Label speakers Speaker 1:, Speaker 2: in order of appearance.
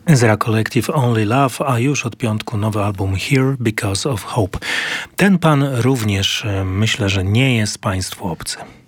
Speaker 1: Ezra Collective Only Love, a już od piątku nowy album Here Because of Hope. Ten pan również myślę, że nie jest państwu obcy.